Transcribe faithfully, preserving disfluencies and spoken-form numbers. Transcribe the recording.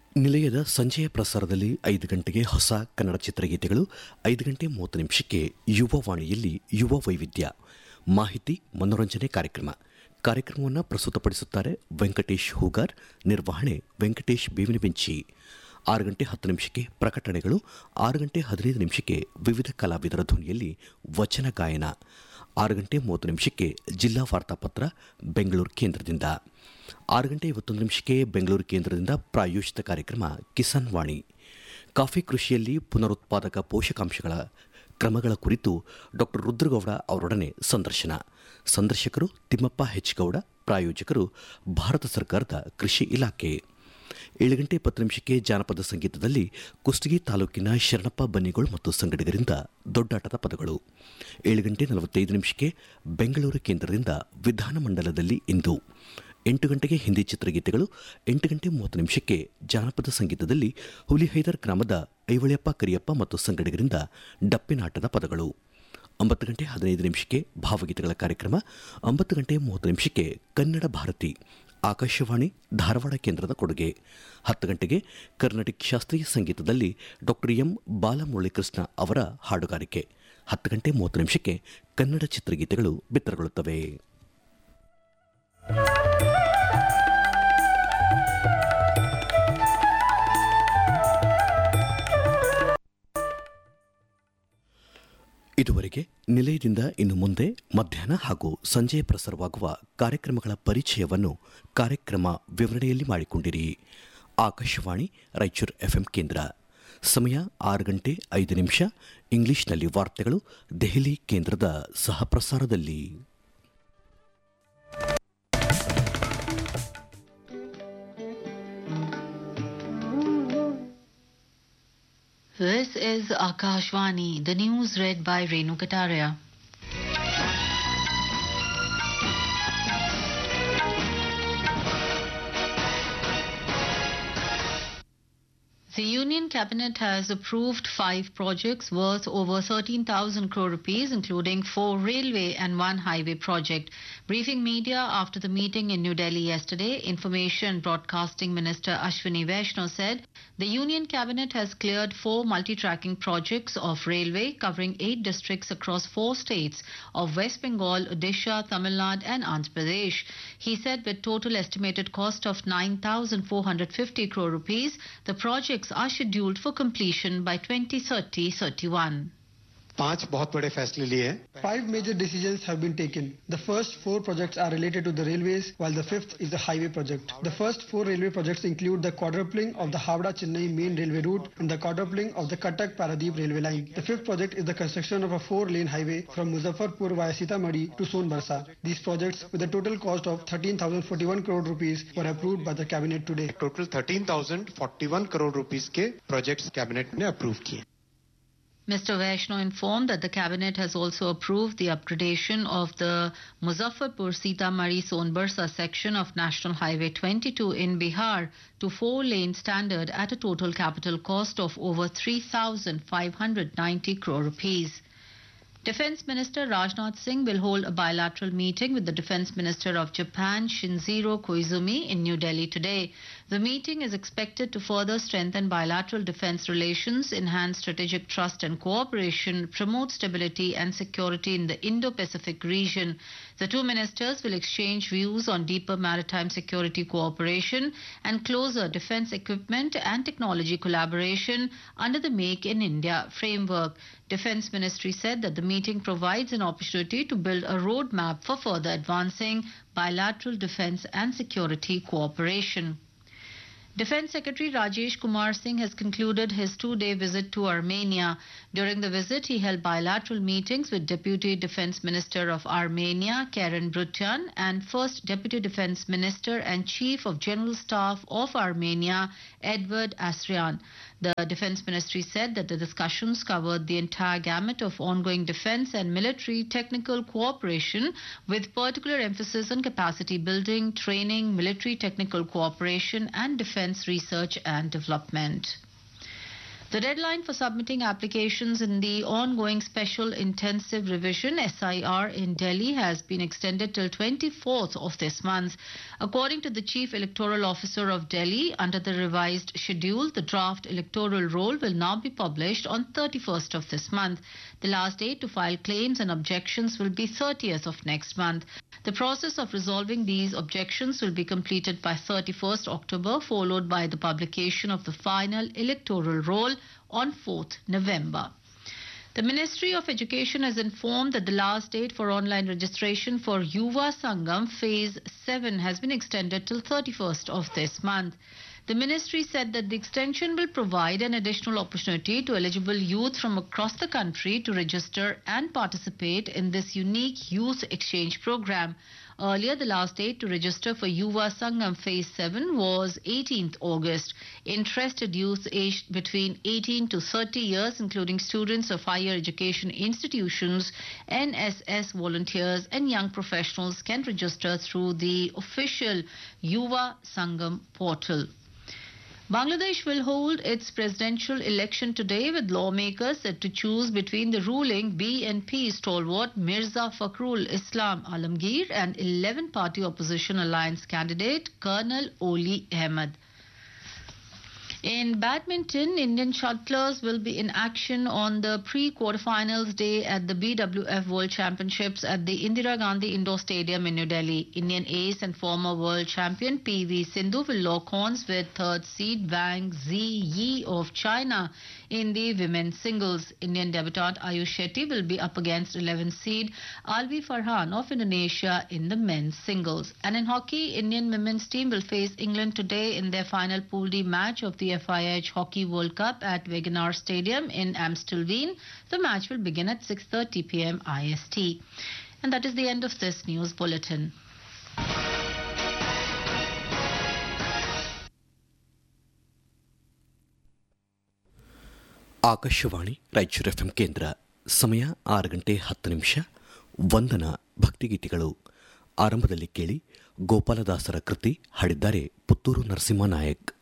ನಿಲಯದ ಸಂಜೆಯ ಪ್ರಸಾರದಲ್ಲಿ ಐದು ಗಂಟೆಗೆ ಹೊಸ ಕನ್ನಡ ಚಿತ್ರಗೀತೆಗಳು, ಐದು ಗಂಟೆ ಮೂವತ್ತು ನಿಮಿಷಕ್ಕೆ ಯುವವಾಣಿಯಲ್ಲಿ ಯುವ ವೈವಿಧ್ಯ ಮಾಹಿತಿ ಮನೋರಂಜನೆ ಕಾರ್ಯಕ್ರಮ. ಕಾರ್ಯಕ್ರಮವನ್ನು ಪ್ರಸ್ತುತಪಡಿಸುತ್ತಾರೆ ವೆಂಕಟೇಶ್ ಹೂಗಾರ್, ನಿರ್ವಹಣೆ ವೆಂಕಟೇಶ್ ಬೇವಿನಬೆಂಚಿ. ಆರು ಗಂಟೆ ಹತ್ತು ನಿಮಿಷಕ್ಕೆ ಪ್ರಕಟಣೆಗಳು, ಆರು ಗಂಟೆ ಹದಿನೈದು ನಿಮಿಷಕ್ಕೆ ವಿವಿಧ ಕಲಾವಿದರ ಧ್ವನಿಯಲ್ಲಿ ವಚನ ಗಾಯನ, ಆರು ಗಂಟೆ ಮೂವತ್ತು ನಿಮಿಷಕ್ಕೆ ಜಿಲ್ಲಾ ವಾರ್ತಾಪತ್ರ ಬೆಂಗಳೂರು ಕೇಂದ್ರದಿಂದ, ಆರು ಗಂಟೆ ಐವತ್ತೊಂದು ನಿಮಿಷಕ್ಕೆ ಬೆಂಗಳೂರು ಕೇಂದ್ರದಿಂದ ಪ್ರಾಯೋಜಿತ ಕಾರ್ಯಕ್ರಮ ಕಿಸಾನ್ ವಾಣಿ. ಕಾಫಿ ಕೃಷಿಯಲ್ಲಿ ಪುನರುತ್ಪಾದಕ ಪೋಷಕಾಂಶಗಳ ಕ್ರಮಗಳ ಕುರಿತು ಡಾಕ್ಟರ್ ರುದ್ರಗೌಡ ಅವರೊಡನೆ ಸಂದರ್ಶನ. ಸಂದರ್ಶಕರು ತಿಮ್ಮಪ್ಪ ಹೆಚ್ಗೌಡ, ಪ್ರಾಯೋಜಕರು ಭಾರತ ಸರ್ಕಾರದ ಕೃಷಿ ಇಲಾಖೆ. ಏಳು ಗಂಟೆ ಇಪ್ಪತ್ತು ನಿಮಿಷಕ್ಕೆ ಜಾನಪದ ಸಂಗೀತದಲ್ಲಿ ಕುಷ್ಟಗಿ ತಾಲೂಕಿನ ಶರಣಪ್ಪ ಬನ್ನಿಗೋಳ್ ಮತ್ತು ಸಂಗಡಿಗರಿಂದ ದೊಡ್ಡಾಟದ ಪದಗಳು. ಏಳು ಗಂಟೆ ನಲವತ್ತೈದು ನಿಮಿಷಕ್ಕೆ ಬೆಂಗಳೂರು ಕೇಂದ್ರದಿಂದ ವಿಧಾನಮಂಡಲದಲ್ಲಿ ಇಂದು. ಎಂಟು ಗಂಟೆಗೆ ಹಿಂದಿ ಚಿತ್ರಗೀತೆಗಳು, ಎಂಟು ಗಂಟೆ ಮೂವತ್ತು ನಿಮಿಷಕ್ಕೆ ಜಾನಪದ ಸಂಗೀತದಲ್ಲಿ ಹುಲಿಹೈದರ್ ಗ್ರಾಮದ ಐವಳ್ಯಪ್ಪ ಕರಿಯಪ್ಪ ಮತ್ತು ಸಂಗಡಿಗರಿಂದ ಡಪ್ಪಿನಾಟದ ಪದಗಳು. ಒಂಬತ್ತು ಗಂಟೆ ಹದಿನೈದು ನಿಮಿಷಕ್ಕೆ ಭಾವಗೀತೆಗಳ ಕಾರ್ಯಕ್ರಮ. ಒಂಬತ್ತು ಗಂಟೆ ಮೂವತ್ತು ನಿಮಿಷಕ್ಕೆ ಕನ್ನಡ ಭಾರತಿ ಆಕಾಶವಾಣಿ ಧಾರವಾಡ ಕೇಂದ್ರದ ಕೊಡುಗೆ. ಹತ್ತು ಗಂಟೆಗೆ ಕರ್ನಾಟಕ ಶಾಸ್ತ್ರೀಯ ಸಂಗೀತದಲ್ಲಿ ಡಾಕ್ಟರ್ ಎಂ ಬಾಲಮುರಳೀಕೃಷ್ಣ ಅವರ ಹಾಡುಗಾರಿಕೆ. ಹತ್ತು ಗಂಟೆ ಮೂವತ್ತು ನಿಮಿಷಕ್ಕೆ ಕನ್ನಡ ಚಿತ್ರಗೀತೆಗಳು ಬಿತ್ತರಗೊಳ್ಳುತ್ತವೆ. ಇದುವರೆಗೆ ನಿಲಯದಿಂದ ಇನ್ನು ಮುಂದೆ ಮಧ್ಯಾಹ್ನ ಹಾಗೂ ಸಂಜೆ ಪ್ರಸಾರವಾಗುವ ಕಾರ್ಯಕ್ರಮಗಳ ಪರಿಚಯವನ್ನು ಕಾರ್ಯಕ್ರಮ ವಿವರಣೆಯಲ್ಲಿ ಮಾಡಿಕೊಂಡಿರಿ. ಆಕಾಶವಾಣಿ ರಾಯಚೂರು ಎಫ್ಎಂ ಕೇಂದ್ರ. ಸಮಯ ಆರು ಗಂಟೆ ಐದು ನಿಮಿಷ. ಇಂಗ್ಲಿಷ್ನಲ್ಲಿ ವಾರ್ತೆಗಳು ದೆಹಲಿ ಕೇಂದ್ರದ ಸಹಪ್ರಸಾರದಲ್ಲಿ. This is Akashvani, the news read by Renu Kataria. The Union Cabinet has approved five projects worth over thirteen thousand crore rupees, including four railway and one highway project. Briefing media after the meeting in New Delhi yesterday, Information Broadcasting Minister Ashwini Vaishnaw said the Union Cabinet has cleared four multi-tracking projects of railway covering eight districts across four states of West Bengal, Odisha, Tamil Nadu and Andhra Pradesh. He said with total estimated cost of nine thousand four hundred fifty crore rupees, the projects are scheduled for completion by twenty thirty thirty-one. पांच बहुत बड़े फैसले लिए हैं. Five major decisions have been taken. The first four projects are related to the railways, while the fifth is the highway project. The first four railway projects include the quadrupling of the Howrah-Chennai main railway route and the quadrupling of the Cuttack-Paradeep railway line. The fifth project is the construction of a four-lane highway from Muzaffarpur via Sitamarhi to Sonbarsa. These projects, with a total cost of thirteen thousand forty-one crore rupees, were approved by the cabinet today. Total thirteen thousand forty-one crore rupees के projects cabinet ने approve किए. Mister Vaishnaw informed that the cabinet has also approved the upgradation of the Muzaffarpur-Sitamarhi-Sonbarsa section of National Highway twenty-two in Bihar to four-lane standard at a total capital cost of over three thousand five hundred ninety crore rupees. Defence Minister Rajnath Singh will hold a bilateral meeting with the Defence Minister of Japan, Shinjiro Koizumi, in New Delhi today. The meeting is expected to further strengthen bilateral defence relations, enhance strategic trust and cooperation, promote stability and security in the Indo-Pacific region. The two ministers will exchange views on deeper maritime security cooperation and closer defence equipment and technology collaboration under the Make in India framework. Defence Ministry said that the meeting provides an opportunity to build a roadmap for further advancing bilateral defence and security cooperation. Defence Secretary Rajesh Kumar Singh has concluded his two-day visit to Armenia. During the visit, he held bilateral meetings with Deputy Defence Minister of Armenia, Karen Brutyan, and First Deputy Defence Minister and Chief of General Staff of Armenia, Edward Asrian. The Defence Ministry said that the discussions covered the entire gamut of ongoing defence and military technical cooperation, with particular emphasis on capacity building, training, military technical cooperation and defence research and development. The deadline for submitting applications in the ongoing Special Intensive Revision S I R in Delhi has been extended till twenty-fourth of this month. According to the Chief Electoral Officer of Delhi, under the revised schedule, the draft electoral roll will now be published on thirty-first of this month. The last date to file claims and objections will be thirtieth of next month. The process of resolving these objections will be completed by thirty-first October, followed by the publication of the final electoral roll on fourth November. The Ministry of Education has informed that the last date for online registration for Yuva Sangam Phase seven has been extended till thirty-first of this month. The ministry said that the extension will provide an additional opportunity to eligible youth from across the country to register and participate in this unique youth exchange program. Earlier, the last date to register for Yuva Sangam Phase seven was eighteenth August. Interested youth aged between eighteen to thirty years, including students of higher education institutions, N S S volunteers and young professionals, can register through the official Yuva Sangam portal. Bangladesh will hold its presidential election today, with lawmakers set to choose between the ruling B N P stalwart Mirza Fakhrul Islam Alamgir and eleven-party opposition alliance candidate Colonel Oli Ahmed. In badminton, Indian shuttlers will be in action on the pre-quarterfinals day at the B W F World Championships at the Indira Gandhi Indoor Stadium in New Delhi. Indian ace and former world champion P V Sindhu will lock horns with third seed Wang Ziyi of China in the women's singles. Indian debutant Ayush Shetty will be up against eleventh seed Alvi Farhan of Indonesia in the men's singles. And in hockey, Indian women's team will face England today in their final Pool D match of the F I H Hockey World Cup at Wegener Stadium in Amstelveen. The match will begin at six thirty p m I S T. And that is the end of this news bulletin. Akashvani Raichur FM ಕೇಂದ್ರ. ಸಮಯ ಆರು ಗಂಟೆ ಹತ್ತು ನಿಮಿಷ. ವಂದನ ಭಕ್ತಿಗೀತೆಗಳು. ಆರಂಭದಲ್ಲಿ ಕೇಳಿ ಗೋಪಾಲದಾಸರ ಕೃತಿ ಹಾಡಿದ್ದಾರೆ ಪುತ್ತೂರು ನರಸಿಂಹ ನಾಯಕ್.